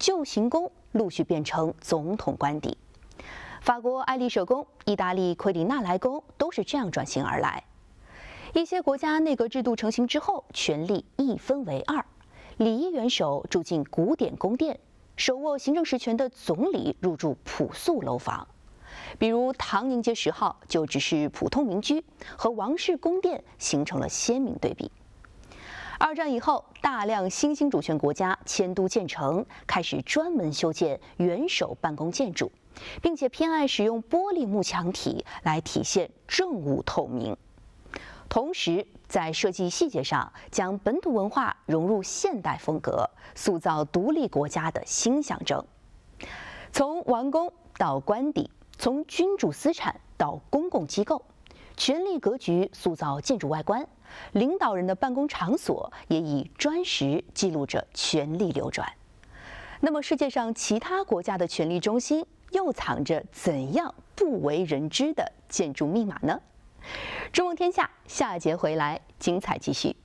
旧行宫陆续变成总统官邸。法国爱丽舍宫、意大利奎里纳莱宫都是这样转型而来。一些国家内阁制度成型之后，权力一分为二，礼仪元首住进古典宫殿，手握行政实权的总理入住朴素楼房。比如唐宁街10号就只是普通民居，和王室宫殿形成了鲜明对比。二战以后，大量新兴主权国家迁都建城，开始专门修建元首办公建筑，并且偏爱使用玻璃幕墙体来体现政务透明。同时，在设计细节上，将本土文化融入现代风格，塑造独立国家的新象征。从王宫到官邸，从君主私产到公共机构，权力格局塑造建筑外观，领导人的办公场所也以砖石记录着权力流转。那么，世界上其他国家的权力中心又藏着怎样不为人知的建筑密码呢？中问天下下节回来，精彩继续。